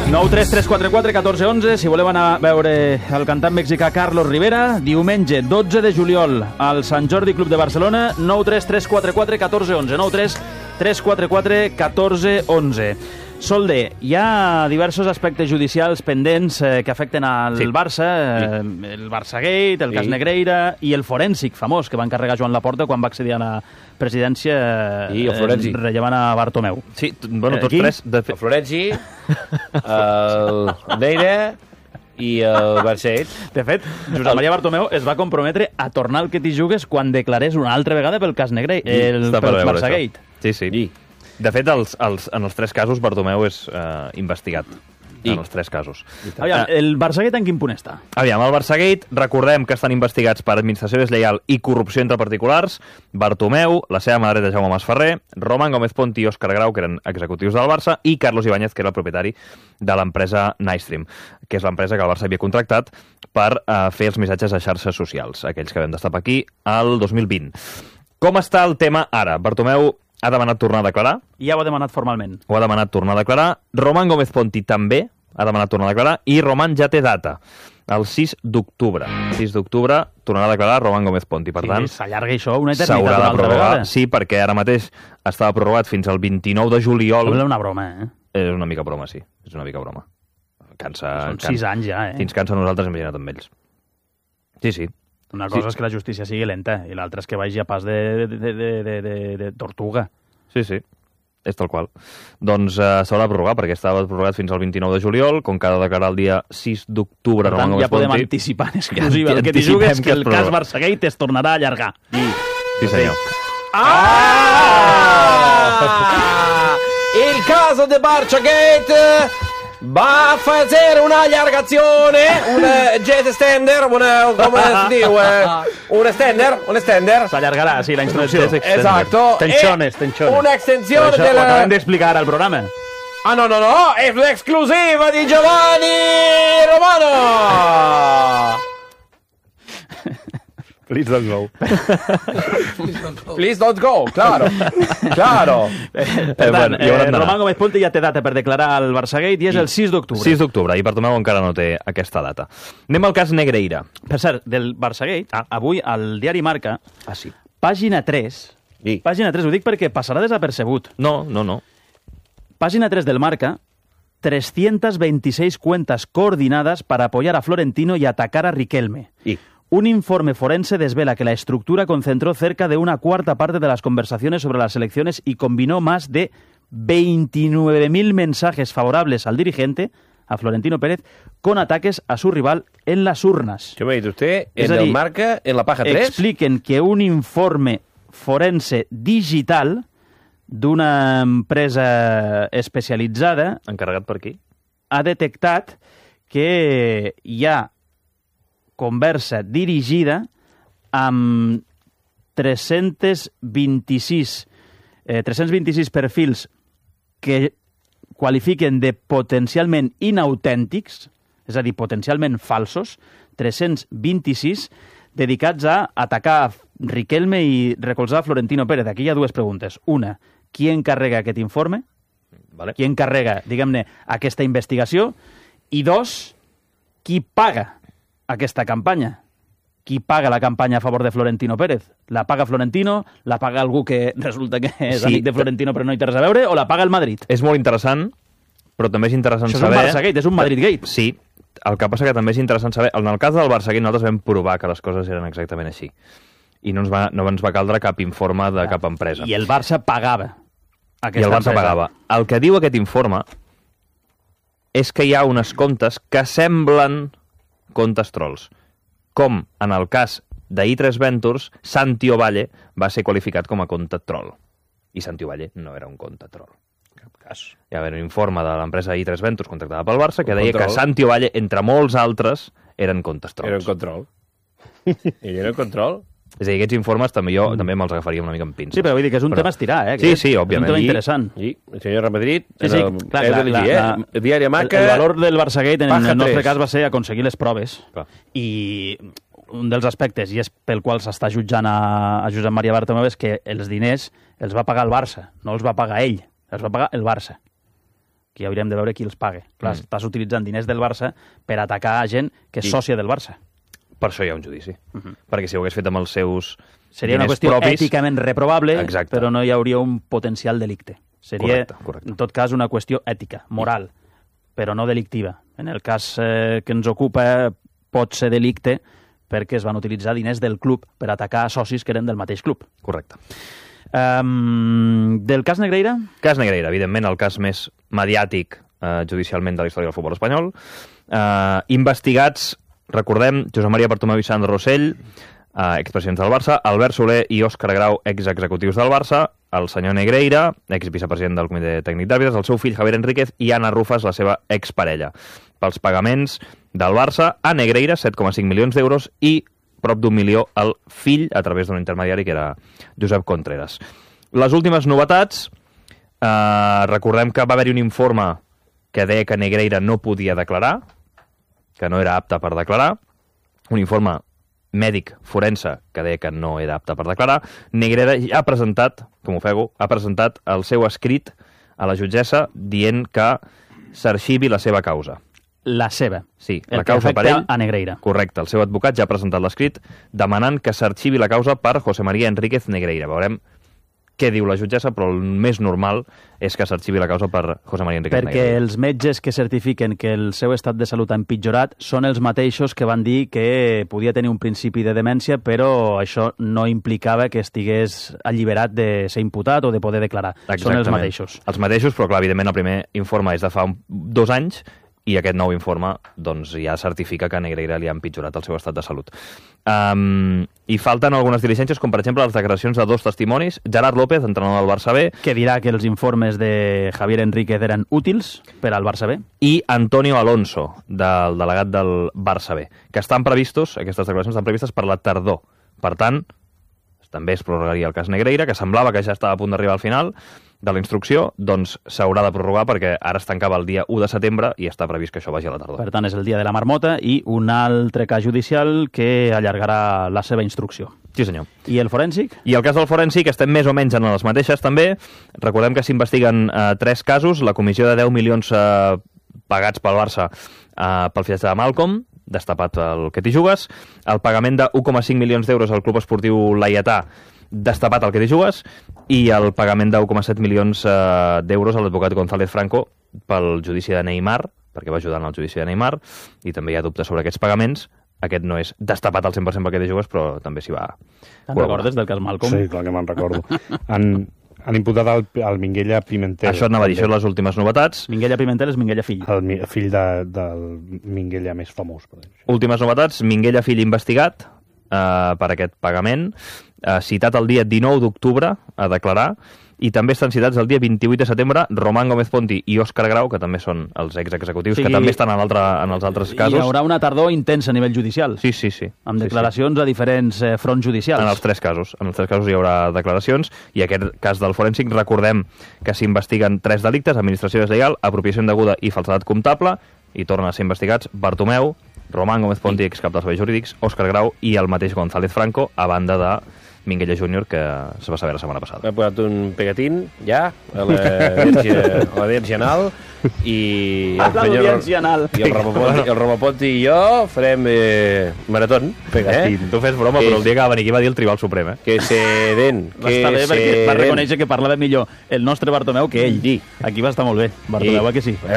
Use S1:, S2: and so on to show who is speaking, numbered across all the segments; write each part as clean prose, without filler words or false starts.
S1: 933441411, si voleu anar a veure el cantant mexicà Carlos Rivera, diumenge 12 de juliol al Sant Jordi Club de Barcelona, 933441411, 933441411. Solde, hi ha diversos aspectes judicials pendents que afecten al Barça, el Barçagate, el cas Negreira i el forènsic famós que va encarregar Joan Laporta quan va accedir a la presidència rellevant a Bartomeu.
S2: Sí, bueno, tots tres.
S3: El Florenzi, el Neira i el Barçagate.
S1: De fet, Josep Maria Bartomeu es va comprometre a tornar al que t'hi jugues quan declarés una altra vegada pel cas Negreira, pel Barçagate.
S2: Sí. De fet, en els tres casos, Bartomeu és investigat. En els tres casos.
S1: Aviam, el Barçagate en quin punt està?
S2: Aviam, el Barçagate, recordem que estan investigats per administració deslleial i corrupció entre particulars. Bartomeu, la seva mà dreta Jaume Masferrer, Roman Gómez Ponti i Òscar Grau, que eren executius del Barça, i Carlos Ibáñez, que era el propietari de l'empresa Nightstream, que és l'empresa que el Barça havia contractat per fer els missatges a xarxes socials, aquells que vam destapar aquí el 2020. Com està el tema ara? Bartomeu ha demanat tornar a declarar.
S1: Ja ho ha demanat formalment.
S2: Ho ha demanat tornar a declarar. Roman Gómez Ponti també ha demanat tornar a declarar. I Roman ja té data, el 6 d'octubre. El 6 d'octubre tornarà a declarar Roman Gómez Ponti. Per tant,
S1: s'allarga això una eternitat
S2: s'haurà
S1: una
S2: de
S1: altra
S2: prorrogar.
S1: vegada.
S2: Sí, perquè ara mateix estava prorrogat fins al 29 de juliol.
S1: Sembla una broma,
S2: És una mica broma, sí. És una mica broma.
S1: Són 6 anys ja,
S2: Fins cansa a nosaltres, imagina't amb ells. Sí.
S1: Una cosa és que la justícia sigui lenta i l'altra és que vagi a pas de tortuga.
S2: Sí. És tal qual. Doncs s'haurà de prorrogar, perquè estava prorrogat fins al 29 de juliol, com que ha de declarar el dia 6 d'octubre.
S1: Per tant, ja podem anticipar en exclusiva el que t'hi jugues, que el cas Barçagate es tornarà a allargar.
S2: Sí, senyor.
S3: Il caso di Barçagate va a fare un'allargazione, un jet extender, un extender.
S1: S'allargarà, sí, la instrucció.
S3: Exacto.
S1: Tensiones.
S3: Una extensione
S1: Això ho acabem d'explicar al programa.
S3: No, è l'esclusiva di Giovanni Romano.
S2: Please don't go.
S3: Please don't go, claro.
S1: Per tant, Roman Gómez Ponti ja té data per declarar el Barçagate i és el 6 d'octubre.
S2: 6 d'octubre, i Bartomeu encara no té aquesta data. Anem al cas Negreira.
S1: Per cert, del Barçagate, avui al diari Marca,
S2: sí.
S1: Pàgina 3, ho dic perquè passarà desapercebut.
S2: No.
S1: Pàgina 3 del Marca, 326 cuentas coordinadas para apoyar a Florentino y atacar a Riquelme. Un informe forense desvela que la estructura concentró cerca de una cuarta parte de las conversaciones sobre las elecciones y combinó más de 29.000 mensajes favorables al dirigente, a Florentino Pérez, con ataques a su rival en las urnas.
S3: ¿Qué me dice usted? ¿En el Marca, en la paja 3?
S1: Expliquen que un informe forense digital d'una empresa especialitzada...
S2: Encarregat per qui?
S1: Ha detectat que hi ha conversa dirigida amb 326 perfils que qualifiquen de potencialment inautèntics, és a dir, potencialment falsos, 326 dedicats a atacar Riquelme i recolzar Florentino Pérez. Aquí hi ha dues preguntes. Una, qui encarrega aquest informe? Qui encarrega, diguem-ne, aquesta investigació? I dos, qui paga aquesta campanya? Qui paga la campanya a favor de Florentino Pérez? La paga Florentino? La paga algú que resulta que és amic de Florentino però no hi té res a veure? O la paga el Madrid?
S2: És molt interessant, però també és interessant saber...
S1: Això és un Barçagate, és un Madridgate.
S2: Sí, el que passa que també és interessant saber... En el cas del Barçagate nosaltres vam provar que les coses eren exactament així. I no ens va caldre cap informe de cap empresa.
S1: I el Barça pagava aquesta
S2: empresa. El que diu aquest informe és que hi ha uns comptes que semblen comptes trolls. Com en el cas d'I3 Ventures, Santi Ovalle va ser qualificat com a compte troll. I Santi Ovalle no era un compte troll. Cap cas. Hi va haver un informe de l'empresa I3 Ventures contractada pel Barça que deia que Santi Ovalle, entre molts altres, eren comptes trolls.
S3: Era un control. Ell era un control?
S2: És a dir, aquests informes també me'ls agafaria una mica amb pinces.
S1: Sí, però vull dir que és un tema a estirar,
S2: Sí, òbviament.
S1: És un tema interessant.
S3: I el senyor Remadrid,
S1: el
S3: diari Marca...
S1: El valor del Barçagate en el nostre cas va ser aconseguir les proves. I un dels aspectes, i és pel qual s'està jutjant a Josep Maria Bartomeu, és que els diners els va pagar el Barça, no els va pagar ell, els va pagar el Barça. que hauríem de veure qui els paga. Clar, estàs utilitzant diners del Barça per atacar a gent que és sòcia del Barça.
S2: Per això hi ha un judici. Perquè si ho hagués fet amb els seus
S1: seria una qüestió
S2: propis,
S1: èticament reprovable,
S2: exacte,
S1: però no hi hauria un potencial delicte. Seria,
S2: correcte.
S1: en tot cas, una qüestió ètica, moral, però no delictiva. En el cas que ens ocupa pot ser delicte perquè es van utilitzar diners del club per atacar a socis que eren del mateix club.
S2: Correcte.
S1: Del cas Negreira?
S2: Cas Negreira, evidentment, el cas més mediàtic judicialment de la història del futbol espanyol. Investigats, recordem, Josep Maria Bartomeu i Sandro Rossell, expresidents del Barça, Albert Soler i Òscar Grau, exexecutius del Barça, el senyor Negreira, exvicepresident del Comitè Tècnic d'Àrbitres, el seu fill Javier Enríquez i Anna Rufas, la seva exparella, pels pagaments del Barça a Negreira, 7,5 milions d'euros, i prop d'1 milió al fill a través d'un intermediari que era Josep Contreras. Les últimes novetats, recordem que va haver-hi un informe que deia que Negreira no podia declarar, que no era apte per declarar, un informe mèdic forense que deia que no era apte per declarar. Negreira ja ha presentat, com ofego, ha presentat el seu escrit a la jutgessa dient que s'arxivi la seva causa.
S1: La seva.
S2: Sí,
S1: el
S2: la causa per ell.
S1: A Negreira.
S2: Correcte, el seu advocat ja ha presentat l'escrit demanant que s'arxivi la causa per José María Enríquez Negreira. Veurem què diu la jutgessa, però el més normal és que s'arxivi la causa per José María Enríquez Negreira.
S1: Perquè els metges que certifiquen que el seu estat de salut ha empitjorat són els mateixos que van dir que podia tenir un principi de demència, però això no implicava que estigués alliberat de ser imputat o de poder declarar.
S2: Exactament.
S1: Són els mateixos.
S2: Els mateixos, però clar, evidentment el primer informe és de fa 2 anys i aquest nou informe doncs, ja certifica que a Negreira li ha empitjorat el seu estat de salut. I falten algunes diligències, com per exemple les declaracions de 2 testimonis. Gerard López, entrenador del Barça B.
S1: Que dirà que els informes de Javier Enríquez eren útils per al Barça B.
S2: I Antonio Alonso, del delegat del Barça B, que estan previstos, aquestes declaracions estan previstes per la tardor. Per tant, també es prorrogaria el cas Negreira, que semblava que ja estava a punt d'arribar al final de la instrucció, doncs s'haurà de prorrogar perquè ara es tancava el dia 1 de setembre i està previst que això vagi a la tardor.
S1: Per tant, és el dia de la marmota i un altre cas judicial que allargarà la seva instrucció.
S2: Sí, senyor.
S1: I el forènsic?
S2: I el cas del forènsic estem més o menys en les mateixes també. Recordem que s'investiguen 3 casos, la comissió de 10 milions pagats pel Barça pel fitxatge de Malcom, destapat el que t'hi jugues, el pagament de 1,5 milions d'euros al Club Esportiu Laietà, destapat el que t'hi jugues, i el pagament de 1,7 milions d'euros a l'advocat González Franco pel judici de Neymar, perquè va ajudar en el judici de Neymar, i també hi ha dubtes sobre aquests pagaments. Aquest no és destapat al 100% pel que t'hi jugues, però també s'hi va...
S1: Te'n recordes del cas Malcom?
S4: Sí, clar que me'n recordo. Han imputat el Minguella Pimentel.
S2: Això anava a dir, això les últimes novetats.
S1: Minguella Pimentel és Minguella fill.
S4: El fill del Minguella més famós. Per exemple.
S2: Últimes novetats, Minguella fill investigat per aquest pagament, citat el dia 19 d'octubre a declarar, i també estan citats el dia 28 de setembre Román Gómez Ponti i Òscar Grau, que també són els executius, que també estan en els altres casos.
S1: Hi haurà una tardor intensa a nivell judicial.
S2: Sí.
S1: Amb declaracions a diferents fronts judicials.
S2: En els 3 casos. En els 3 casos hi haurà declaracions, i aquest cas del forènsic, recordem que s'investiguen 3 delictes: administració deslleial, apropiació indeguda i falsedat comptable, i tornen a ser investigats Bartomeu, Román Gómez Ponti, excap dels serveis jurídics, Òscar Grau i el mateix González Franco, a banda de Minguella Júnior, que se va saber la setmana passada.
S3: M'he posat un pegatín, ja, a l'audiència anal, i
S1: l'audiència anal.
S3: I el Romaponti i jo farem maratón.
S2: Pegatín. Tu fes broma, però el dia que va venir aquí va dir el Tribunal Suprem,
S3: Que se den.
S1: Va estar bé perquè va reconèixer que parlava millor el nostre Bartomeu que ell. Aquí va estar molt bé. Bartomeu, que sí?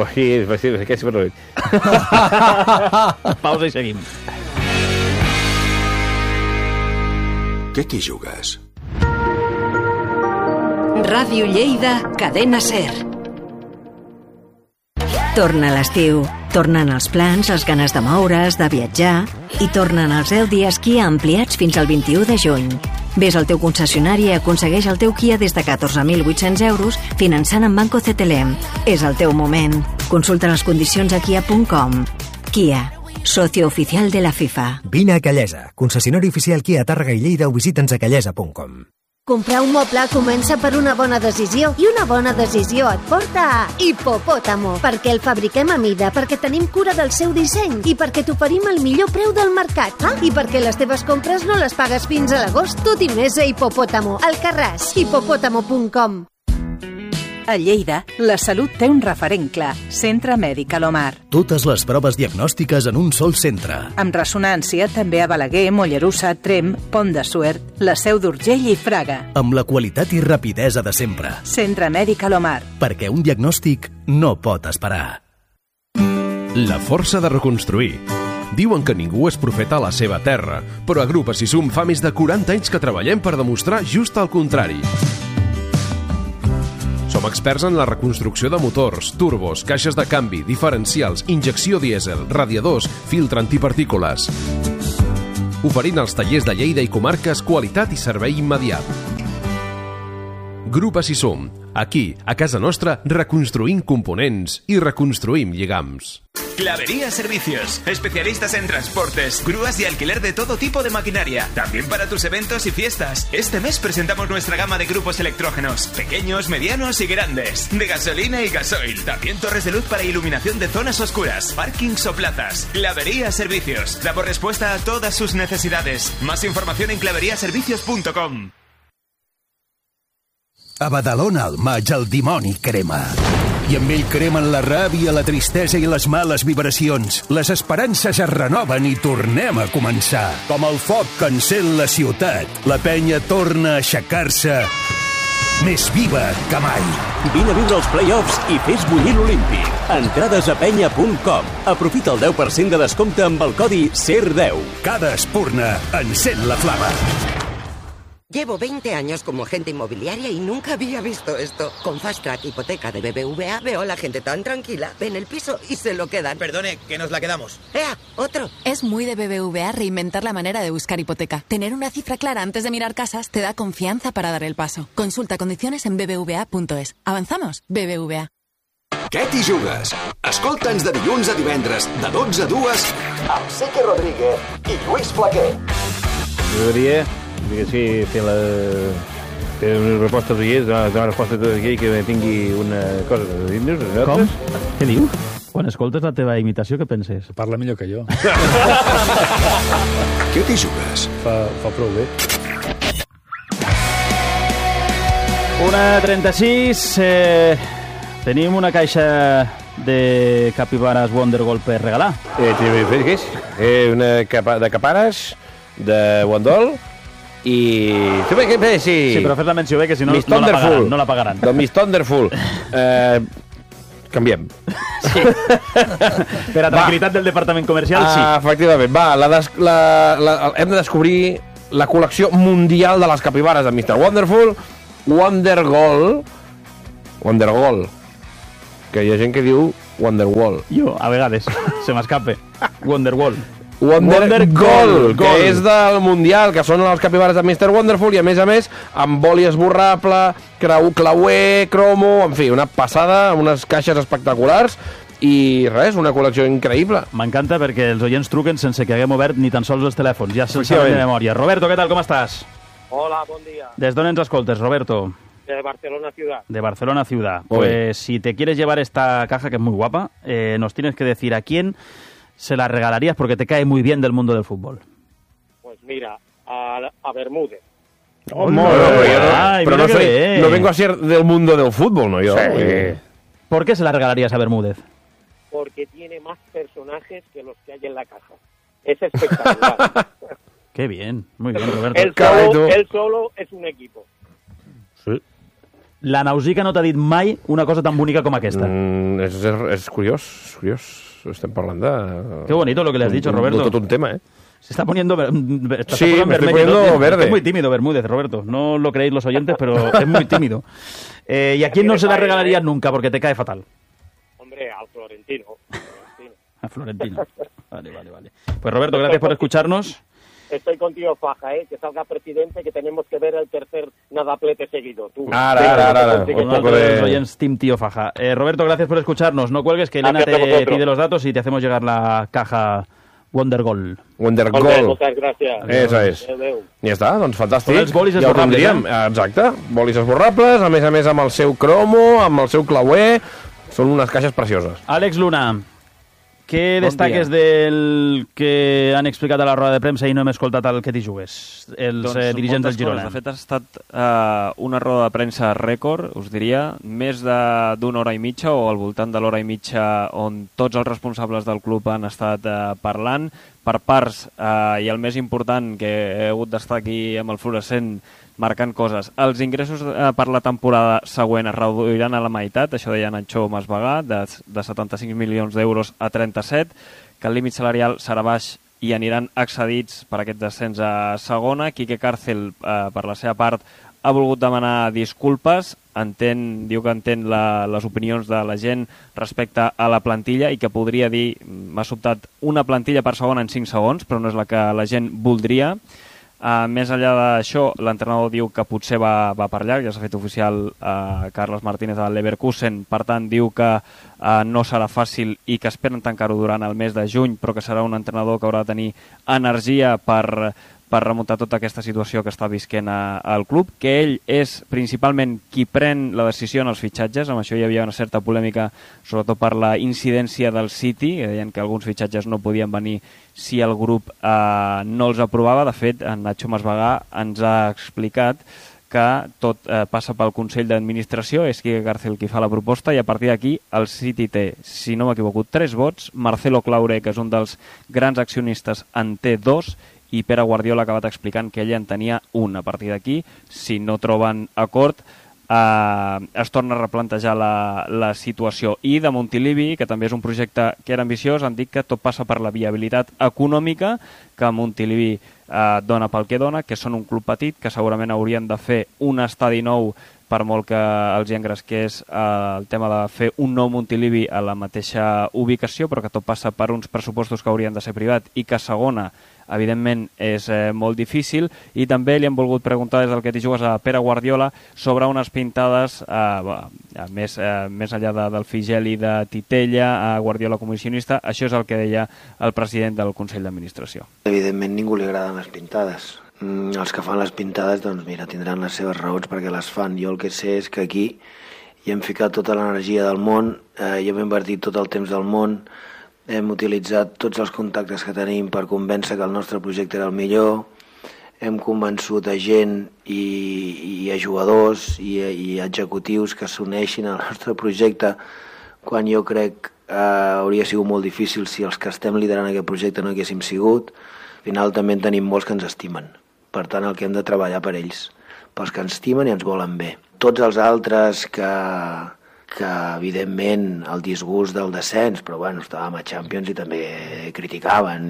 S1: Pausa i seguim.
S5: Què t'hi jugues?
S6: Ràdio Lleida, Cadena Ser. Torna l'estiu, tornen els plans, les ganes de moure's, de viatjar, i tornen els 10 dies Kia ampliats fins al 21 de juny. Ves al teu concessionari i aconsegueix el teu Kia des de 14.800 euros finançant amb Banco CTLM. És el teu moment. Consulta les condicions a kia.com. Kia, socio oficial de la FIFA.
S7: Vine a Callesa, concessionari oficial Kia Tàrrega i Lleida, o visita'ns a callesa.com.
S8: Comprar un moble comença per una bona decisió, i una bona decisió et porta a Hipopótamo, perquè el fabriquem a mida, perquè tenim cura del seu disseny i perquè t'oferim el millor preu del mercat. I perquè les teves compres no les pagues fins a l'agost. Tot i més a Hipopótamo, Alcarràs, hipopótamo.com.
S9: A Lleida, la salut té un referent clar. Centre Mèdic Alomar.
S10: Totes les proves diagnòstiques en un sol centre.
S9: Amb ressonància també a Balaguer, Mollerussa, Tremp, Pont de Suert, la Seu d'Urgell i Fraga.
S10: Amb la qualitat i rapidesa de sempre.
S9: Centre Mèdic Alomar.
S10: Perquè un diagnòstic no pot esperar.
S11: La força de reconstruir. Diuen que ningú és profeta a la seva terra, però a Grup Assisum fa més de 40 anys que treballem per demostrar just el contrari. Som experts en la reconstrucció de motors, turbos, caixes de canvi, diferencials, injecció dièsel, radiadors, filtre antipartícules. Oferint als tallers de Lleida i comarques qualitat i servei immediat. Grup Assisum. Aquí, a casa nostra, reconstruïm components i reconstruïm lligams.
S12: Clavería Servicios, especialistas en transportes, grúas y alquiler de todo tipo de maquinaria, también para tus eventos y fiestas. Este mes presentamos nuestra gama de grupos electrógenos, pequeños, medianos y grandes, de gasolina y gasoil, también torres de luz para iluminación de zonas oscuras, parkings o plazas. Clavería Servicios, damos respuesta a todas sus necesidades. Más información en claveriaservicios.com.
S13: A Badalona al maig el dimoni crema. I amb ell cremen la ràbia, la tristesa i les males vibracions. Les esperances es renoven i tornem a començar. Com el foc que encén la ciutat, la penya torna a aixecar-se més viva que mai.
S14: Vine a viure els play-offs i fes bullir l'Olímpic. Entrades a penya.com. Aprofita el 10% de descompte amb el codi SER10.
S13: Cada espurna encén la flama.
S15: Llevo 20 años como agente inmobiliaria y nunca había visto esto. Con Fast Track Hipoteca de BBVA veo a la gente tan tranquila. Ven el piso y se lo quedan.
S16: Perdone, que nos la quedamos.
S15: ¡Ea! ¡Otro!
S17: Es muy de BBVA reinventar la manera de buscar hipoteca. Tener una cifra clara antes de mirar casas te da confianza para dar el paso. Consulta condiciones en bbva.es. ¿Avanzamos? BBVA.
S5: Què t'hi jugues? Escolta'ns de dilluns a divendres, de 12 a 2, amb Sique Rodríguez i Lluís Flaquer.
S18: M'agradaria, sí, fer una resposta als oients, donar una resposta a tot aquell que tingui una cosa de dir-nos.
S1: Com? Què diu? Quan escoltes la teva imitació, què penses?
S4: Parla millor que jo.
S5: Què t'hi jugues?
S4: Fa prou bé.
S1: 1:36. Tenim una caixa de capibares Wonder Gold per regalar.
S18: Què és? Una de capares de Wonder i...
S1: Sí, però fes la menció bé, que si no, no la pagaran.
S18: Del Miss Thunderful. Canviem.
S1: Sí. Per a tranquil·litat del departament comercial, sí.
S18: Efectivament. Va, hem de descobrir la col·lecció mundial de les capibares de Mr. Wonderful, Wonder Gold, que hi ha gent que diu Wonderwall.
S1: Jo, a vegades, se m'escape. Wonderwall,
S18: que és del Mundial, que són els capibares de Mr. Wonderful, i a més, amb oli esborrable, clauer, cromo, en fi, una passada, unes caixes espectaculars, i res, una col·lecció increïble.
S1: M'encanta perquè els oients truquen sense que haguem obert ni tan sols els telèfons, ja se'ls saben de memòria. Roberto, què tal, com estàs?
S19: Hola, bon dia.
S1: Des d'on ens escoltes, Roberto?
S19: De Barcelona Ciudad.
S1: De Barcelona Ciudad. Pues si te quieres llevar esta caja, que es muy guapa, nos tienes que decir a quién se la regalarías porque te cae muy bien del mundo del fútbol.
S19: Pues mira, a Bermúdez.
S18: Pero no vengo a ser del mundo del fútbol, ¿no? Yo.
S1: Sí. ¿Por qué se la regalarías a Bermúdez?
S19: Porque tiene más personajes que los que hay en la caja. Es espectacular.
S1: Qué bien, muy bien, Roberto.
S19: Él solo es un equipo.
S18: Sí.
S1: La Nausica no t'ha dit mai una cosa tan bonica com aquesta.
S18: És curiós, estem parlant de...
S1: Qué bonito lo que le has dicho, Roberto.
S18: Tot un tema, ¿eh?
S1: Se está poniendo...
S18: Sí, me estoy poniendo verde.
S1: Es muy tímido Bermúdez, Roberto. No lo creéis los oyentes, pero es muy tímido. ¿Y a quién no se la regalarías nunca porque te cae fatal?
S19: Hombre, al Florentino.
S1: A Florentino. Vale. Pues Roberto, gracias por escucharnos.
S19: Estoy contigo, Faja, que salga presidente, que tenemos que ver el tercer nadaplete seguido. Tú.
S18: Ara.
S1: Un poco de oyentes Team Tío Faja. Roberto, gracias por escucharnos. No cuelgues, que Elena te pide los datos y te hacemos llegar la caja Wonder Gold.
S18: Wonder Gold.
S19: Muchas gracias.
S18: Eso és. Ja està, doncs fantàstic.
S1: Els bolis esborrables.
S18: Exacte, bolis esborrables, a més amb el seu cromo, amb el seu clauer. Són unes caixes precioses.
S1: Àlex Luna. Què destaques del que han explicat a la roda de premsa i no hem escoltat el que t'hi jugues, els dirigents del Girona?
S16: De fet, ha estat una roda de premsa rècord, us diria, més d'una hora i mitja o al voltant de l'hora i mitja on tots els responsables del club han estat parlant per parts, i el més important que he hagut d'estar aquí amb el fluorescent marcant coses. Els ingressos per la temporada següent es reduiran a la meitat, això deia Nacho Masvegà, de 75 milions d'euros a 37, que el límit salarial serà baix i aniran excedits per aquest descens a segona. Quique Cárcel, per la seva part, ha volgut demanar disculpes, diu que entén les opinions de la gent respecte a la plantilla i que podria dir, m'ha sobtat, una plantilla per segona en 5 segons, però no és la que la gent voldria. Més enllà d'això, l'entrenador diu que potser va per llarg, ja s'ha fet oficial Carles Martínez de Leverkusen, per tant diu que no serà fàcil i que esperen tancar-ho durant el mes de juny, però que serà un entrenador que haurà de tenir energia per remuntar tota aquesta situació que està visquent al club, que ell és principalment qui pren la decisió en els fitxatges. Amb això hi havia una certa polèmica, sobretot per la incidència del City, que deien que alguns fitxatges no podien venir si el grup no els aprovava. De fet, en Nacho Masvegà ens ha explicat que tot passa pel Consell d'Administració, és Quique Cárcel qui fa la proposta, i a partir d'aquí el City té, si no m'equivoco, 3 vots, Marcelo Claure, que és un dels grans accionistes, en té 2, i Pere Guardiola ha acabat explicant que ell en tenia 1. A partir d'aquí, si no troben acord, es torna a replantejar la situació. I de Montilivi, que també és un projecte que era ambiciós, han dit que tot passa per la viabilitat econòmica, que Montilivi dona pel que dona, que són un club petit, que segurament haurien de fer un estadi nou, per molt que els hi engresqués el tema de fer un nou Montilivi a la mateixa ubicació, però que tot passa per uns pressupostos que haurien de ser privat i que segona, evidentment, és molt difícil. I també li han volgut preguntar des del que t'hi jugues a Pere Guardiola sobre unes pintades més enllà del Figel i de Titella, a Guardiola comissionista. Això és el que deia el president del Consell d'Administració.
S20: Evidentment ningú li agraden les pintades. Els que fan les pintades, doncs mira, tindran les seves raons perquè les fan. Jo el que sé és que aquí hi hem ficat tota l'energia del món, hi hem invertit tot el temps del món, hem utilitzat tots els contactes que tenim per convèncer que el nostre projecte era el millor, hem convençut a gent i a jugadors i a executius que s'uneixin al nostre projecte, quan jo crec que hauria sigut molt difícil si els que estem liderant aquest projecte no haguéssim sigut. Al final també en tenim molts que ens estimen. Per tant, el que hem de treballar per ells, pels que ens estimen i ens volen bé. Tots els altres que evidentment, el disgust del descens, però bueno, estàvem a Champions i també criticaven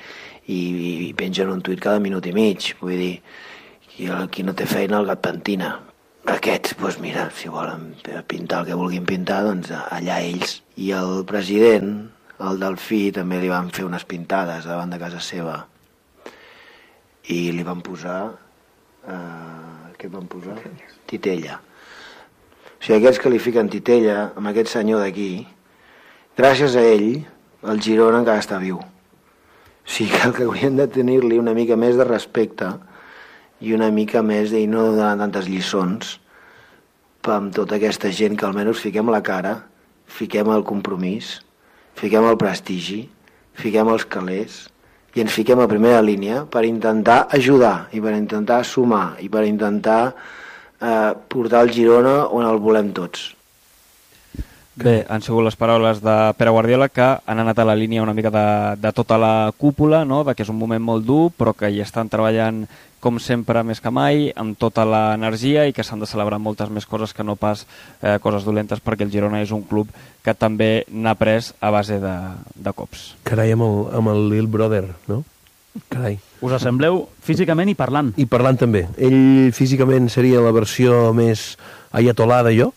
S20: i pengen un tuit cada minut i mig. Vull dir, qui no té feina, el gat pentina. Aquests, doncs mira, si volen pintar el que vulguin pintar, doncs allà ells. I el president, el Delfí, també li van fer unes pintades davant de casa seva. I li van posar... què van posar? Titella. O sigui, aquests que li fiquen Titella, amb aquest senyor d'aquí, gràcies a ell, el Girona encara està viu. O sigui, que haurien de tenir-li una mica més de respecte i una mica més de no donar tantes lliçons amb tota aquesta gent que almenys fiquem la cara, fiquem el compromís, fiquem el prestigi, fiquem els calés i ens fiquem a primera línia per intentar ajudar i per intentar sumar i per intentar portar el Girona on el volem tots.
S16: Bé, han sigut les paraules de Pere Guardiola, que han anat a la línia una mica de tota la cúpula, no? De que és un moment molt dur, però que hi estan treballant com sempre més que mai, amb tota l'energia, i que s'han de celebrar moltes més coses que no pas coses dolentes, perquè el Girona és un club que també n'ha pres a base de cops.
S18: Carai, amb el Lil Brother, no? Carai.
S1: Us assembleu físicament i parlant.
S18: I parlant també. Ell físicament seria la versió més ayatolada jo,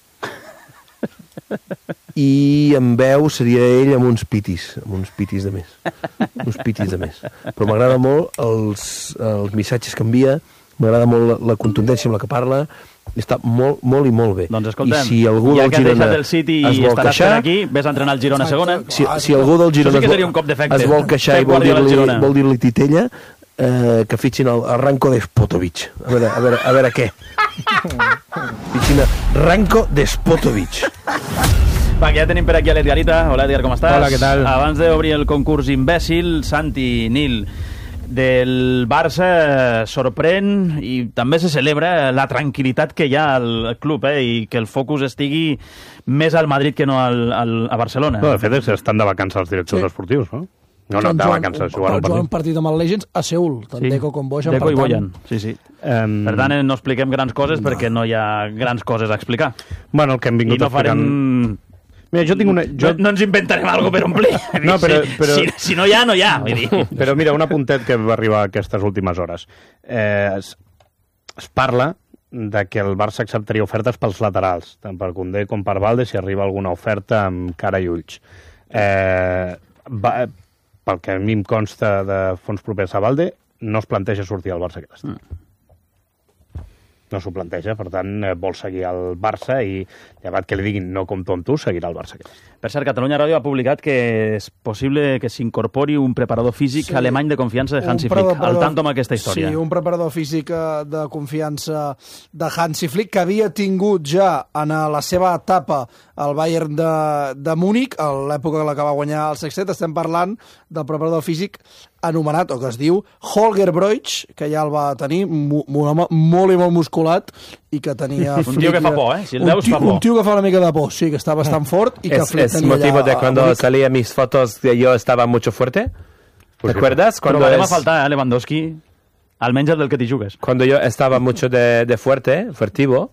S18: i en veu seria ell amb uns pitis de més. Uns pitis de més. Però m'agrada molt els missatges que envia, m'agrada molt la contundència amb la que parla, està molt, molt i molt bé.
S1: Doncs escoltem,
S18: I si algú
S1: ja
S18: del
S1: que has
S18: Girona
S1: deixat el City
S18: es
S1: i
S18: vol
S1: estaràs
S18: queixar,
S1: per aquí, ves a entrenar el Girona segona.
S18: Si algú del Girona
S1: sí que seria un cop d'efecte.
S18: es vol queixar i vol dir-li Titella, que fitxin el Ranko Despotovic. A veure què. Fitxin el Ranko Despotovic.
S1: Va, que ja tenim per aquí a l'Edgarita. Hola, Edgar, com estàs?
S21: Hola, què tal?
S1: Abans d'obrir el concurs imbècil, Santi, Nil, del Barça sorprèn i també se celebra la tranquil·litat que hi ha al club, i que el focus estigui més al Madrid que no a Barcelona.
S4: No, de fet, estan de vacances els directors esportius, no? No, de vacances, jugant
S21: un partit amb el Legends a Seul, tant Deco com Bojan.
S1: Deco i Bojan, sí. Per tant, no expliquem grans coses perquè no hi ha grans coses a explicar.
S4: Bueno, el que hem vingut explicant... Mira, jo tinc una...
S1: No ens inventarem alguna cosa per omplir.
S4: No, però...
S1: Si no hi ha, no hi ha. Vull dir.
S4: Però mira, un apuntet que va arribar aquestes últimes hores. Es parla de que el Barça acceptaria ofertes pels laterals, tant per Koundé com per Valde, si arriba alguna oferta amb cara i ulls. Pel que a mi em consta de fons propers a Valde, no es planteja sortir al Barça aquest estiu. No s'ho planteja, per tant, vol seguir al Barça i, llevat que li diguin no compto amb tu, seguirà al Barça.
S1: Per cert, Catalunya Ràdio ha publicat que és possible que s'incorpori un preparador físic alemany de confiança de Hansi Flick. Al tanto amb aquesta història.
S21: Sí, un preparador físic de confiança de Hansi Flick, que havia tingut ja en la seva etapa al Bayern de Múnich, a l'època en la que va guanyar el sextet. Estem parlant del preparador físic anomenat, o que es diu Holger Broich, que ja el va tenir, un home molt i molt musculat, i que tenia...
S1: Un tio que fa por, Si el veus fa por.
S21: Un tio que fa una mica de por, sí, que està bastant fort, i que Flick
S3: tenia allà... ¿Es motivo de cuando salía mis fotos que yo estaba mucho fuerte? ¿Te acuerdas?
S1: Però vam a faltar, Lewandowski, almenys el del que t'hi jugues.
S3: Cuando yo estaba mucho de furtivo,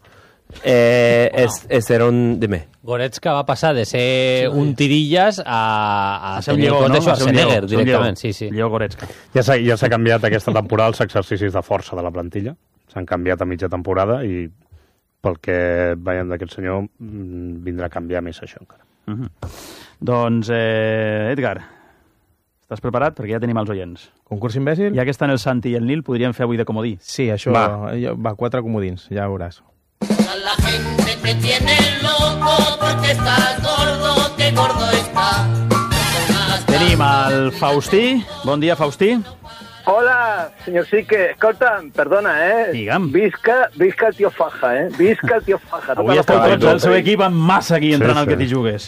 S3: era un... Dime.
S22: Goretzka va passar de ser un tirillas a
S1: ser un lleó, no?
S22: De Schwarzenegger, directament. Sí.
S1: Lleó Goretzka.
S4: Ja s'ha canviat aquesta temporada els exercicis de força de la plantilla. S'han canviat a mitja temporada i pel que veiem d'aquest senyor vindrà a canviar més això encara.
S1: Doncs, Edgar, estàs preparat? Perquè ja tenim els oients.
S21: Concurs imbècil?
S1: Ja que estan el Santi i el Nil, podríem fer avui de comodí.
S21: Sí, això va 4 comodins, ja veuràs.
S23: La gente te tiene loco porque estás gordo, que gordo está.
S1: Tenim el Faustí. Bon dia, Faustí.
S24: Hola, senyor Sique. Escolta'm, perdona,
S1: Digue'm.
S24: Visca el tio Faja, Visca el tio Faja.
S1: Avui esteu tots el seu equip en massa aquí entrant al que t'hi jugues.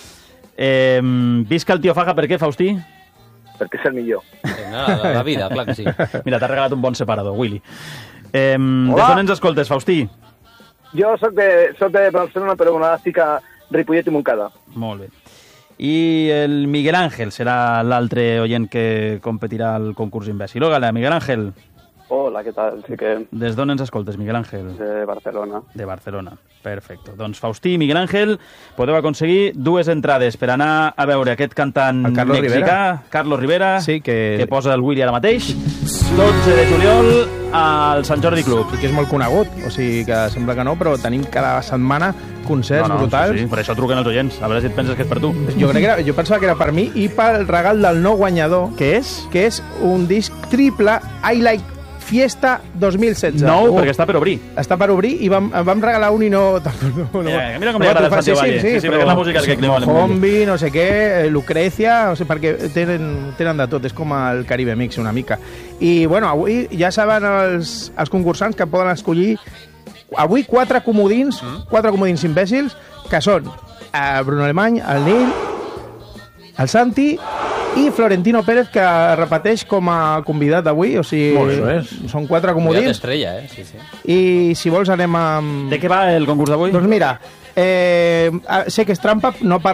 S1: Visca el tio Faja, per què, Faustí?
S24: Perquè és el millor.
S22: La vida, clar que sí.
S1: Mira, t'ha regalat un bon separador, Willy. Des d'on ens escoltes, Faustí?
S24: Jo soc de Barcelona, però estic a Ripollet i Montcada.
S1: Molt bé. I el Miguel Ángel serà l'altre oient que competirà al concurs imbècil. Hola, Miguel Ángel.
S25: Hola, què tal? Sí que...
S1: Des d'on ens escoltes, Miguel Ángel?
S25: De Barcelona.
S1: De Barcelona, perfecte. Doncs Faustí i Miguel Ángel podeu aconseguir 2 entrades per anar a veure aquest cantant mexicà, Carlos Rivera, que posa el Willy ara mateix, 12 de juliol al Sant Jordi Club.
S21: I que és molt conegut, o sigui que sembla que no, però tenim cada setmana concerts brutals.
S1: Sí, per això truquen els oients, a veure si et penses que és per tu.
S21: Jo pensava que era per mi i pel regal del nou guanyador,
S1: que és
S21: un disc triple I Like Fiesta 2016.
S1: Nou, perquè està per obrir.
S21: Està per obrir i vam regalar un i no...
S1: Mira com li agrada el Santi Valle. Sí, perquè és la música que creu.
S21: Zombie, no sé què, Lucrecia, no sé, perquè tenen de tot, és com el Caribe Mix una mica. I, bueno, avui ja saben els concursants que poden escollir avui 4 comodins imbècils, que són Bruno Alemany, el Nil, el Santi i Florentino Pérez, que repeteix com a convidat d'avui, o sigui, són 4 comodins.
S22: Estrella, sí.
S21: I si vols anem amb...
S1: De què va el concurs d'avui?
S21: Doncs mira, sé que és trampa, no per